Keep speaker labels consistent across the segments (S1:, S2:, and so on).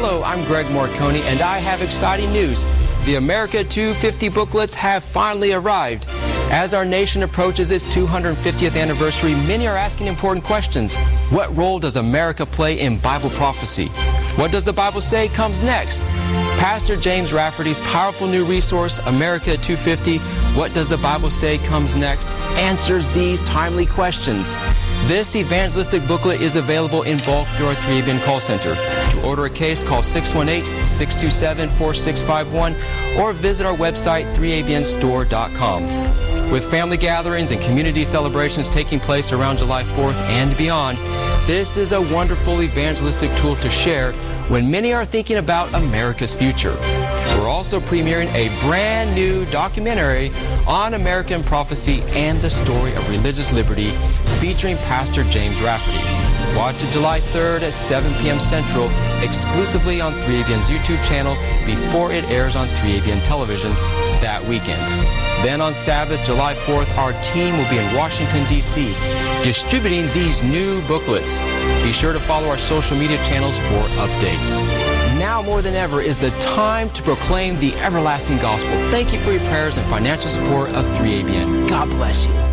S1: Hello, I'm Greg Morconi, and I have exciting news. The America 250 booklets have finally arrived. As our nation approaches its 250th anniversary, many are asking important questions. What role does America play in Bible prophecy? What does the Bible say comes next? Pastor James Rafferty's powerful new resource, America 250, What Does the Bible Say Comes Next, answers these timely questions. This evangelistic booklet is available in bulk through our 3ABN call center. To order a case, call 618-627-4651 or visit our website, 3abnstore.com. With family gatherings and community celebrations taking place around July 4th and beyond, this is a wonderful evangelistic tool to share when many are thinking about America's future. We're also premiering a brand new documentary on American prophecy and the story of religious liberty featuring Pastor James Rafferty. Watch it July 3rd at 7 p.m. Central exclusively on 3ABN's YouTube channel before it airs on 3ABN television that weekend. Then on Sabbath, July 4th, our team will be in Washington, D.C. distributing these new booklets. Be sure to follow our social media channels for updates. Now more than ever is the time to proclaim the everlasting gospel. Thank you for your prayers and financial support of 3ABN. God bless you.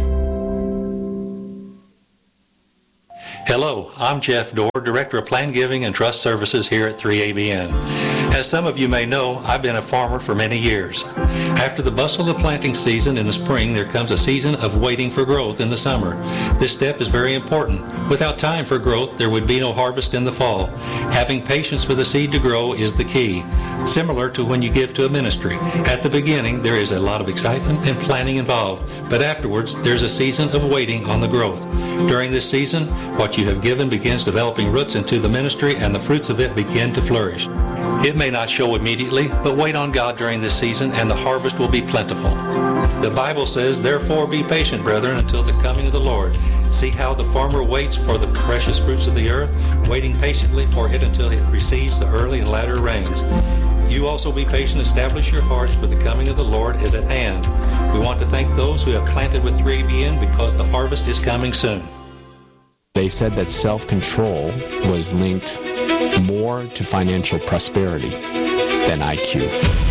S2: Hello, I'm Jeff Dorr, Director of Plan Giving and Trust Services here at 3ABN. As some of you may know, I've been a farmer for many years. After the bustle of the planting season in the spring, there comes a season of waiting for growth in the summer. This step is very important. Without time for growth, there would be no harvest in the fall. Having patience for the seed to grow is the key. Similar to when you give to a ministry. At the beginning, there is a lot of excitement and planning involved, but afterwards, there's a season of waiting on the growth. During this season, what you have given begins developing roots into the ministry, and the fruits of it begin to flourish. It may not show immediately, but wait on God during this season, and the harvest will be plentiful. The Bible says, "Therefore be patient, brethren, until the coming of the Lord." See how the farmer waits for the precious fruits of the earth, waiting patiently for it until it receives the early and latter rains. You also be patient, establish your hearts, for the coming of the Lord is at hand. We want to thank those who have planted with 3ABN because the harvest is coming soon.
S3: They said that self-control was linked more to financial prosperity than IQ.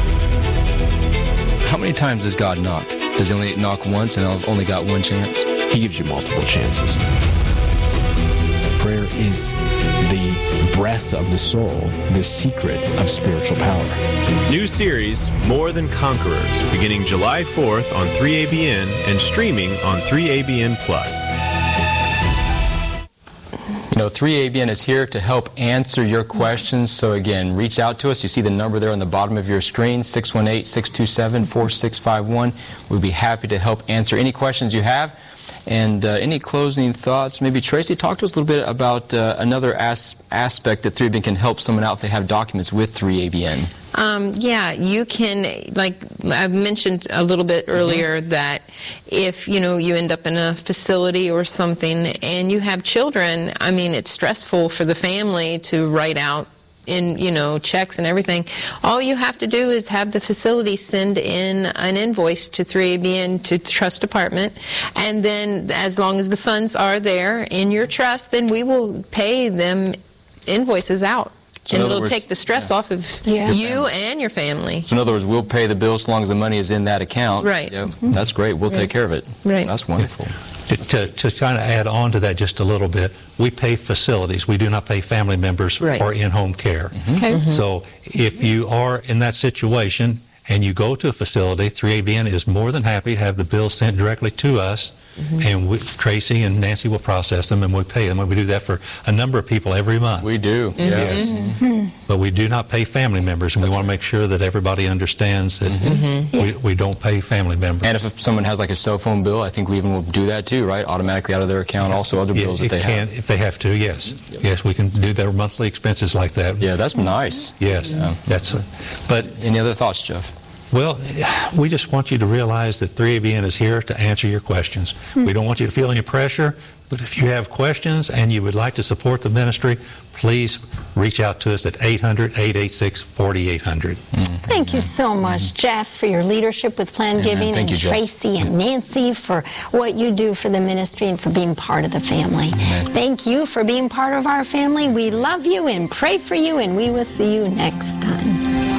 S1: How many times does God knock? Does he only knock once and I've only got one chance?
S3: He gives you multiple chances. Prayer is the breath of the soul, the secret of spiritual power.
S4: New series, More Than Conquerors, beginning July 4th on 3ABN and streaming on 3ABN+.
S1: You know, 3ABN is here to help answer your questions. So again, reach out to us. You see the number there on the bottom of your screen, 618-627-4651. We'll be happy to help answer any questions you have. And any closing thoughts? Maybe Tracy, talk to us a little bit about another aspect that 3ABN can help someone out if they have documents with 3ABN.
S5: Yeah, you can, like I mentioned a little bit earlier, that if, you end up in a facility or something and you have children, I mean, it's stressful for the family to write out in, checks and everything. All you have to do is have the facility send in an invoice to 3ABN, to the trust department, and then as long as the funds are there in your trust, then we will pay them invoices out. So and it'll take the stress off of you and your family.
S1: So in other words, we'll pay the bill as long as the money is in that account.
S5: Right.
S1: Yep. That's great. We'll take care of it.
S5: Right.
S1: That's wonderful.
S2: To kind of add on to that just a little bit, we pay facilities. We do not pay family members or in-home care.
S5: Okay.
S2: So if you are in that situation and you go to a facility, 3ABN is more than happy to have the bill sent directly to us, and Tracy and Nancy will process them and we pay them. And we do that for a number of people every month.
S1: We do.
S2: Yes. But we do not pay family members, and we want to make sure that everybody understands that we don't pay family members.
S1: And if someone has like a cell phone bill, I think we even will do that too, right? Automatically out of their account, also other bills that they have.
S2: If they have to, yes. Yes, we can do their monthly expenses like that.
S1: Yeah, that's nice.
S2: Yes. But
S1: any other thoughts, Jeff?
S2: Well, we just want you to realize that 3ABN is here to answer your questions. We don't want you to feel any pressure, but if you have questions and you would like to support the ministry, please reach out to us at 800-886-4800.
S6: Thank you so much, Jeff, for your leadership with Plan Giving,
S3: Thank
S6: and
S3: you, Jeff.
S6: Tracy and Nancy for what you do for the ministry and for being part of the family. Thank you for being part of our family. We love you and pray for you, and we will see you next time.